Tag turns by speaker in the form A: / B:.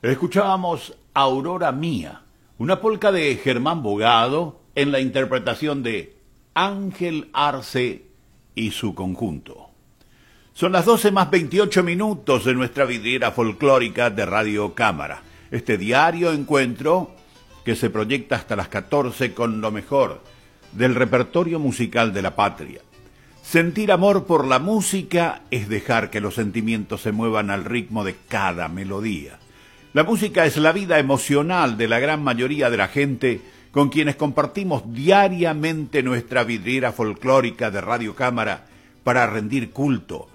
A: Escuchábamos Aurora Mía, una polca de Germán Bogado en la interpretación de Ángel Arce y su conjunto. Son las 12 más 28 minutos de nuestra vidriera folclórica de Radio Cámara. Este diario encuentro que se proyecta hasta las 14 con lo mejor del repertorio musical de la patria. Sentir amor por la música es dejar que los sentimientos se muevan al ritmo de cada melodía. La música es la vida emocional de la gran mayoría de la gente con quienes compartimos diariamente nuestra vidriera folclórica de Radio Cámara para rendir culto